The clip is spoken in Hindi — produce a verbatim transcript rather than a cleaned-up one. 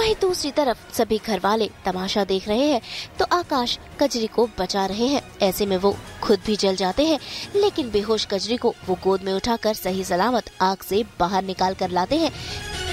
वहीं दूसरी तरफ सभी घर वाले तमाशा देख रहे हैं तो आकाश कजरी को बचा रहे हैं। ऐसे में वो खुद भी जल जाते हैं, लेकिन बेहोश कजरी को वो गोद में उठाकर सही सलामत आग से बाहर निकाल कर लाते हैं।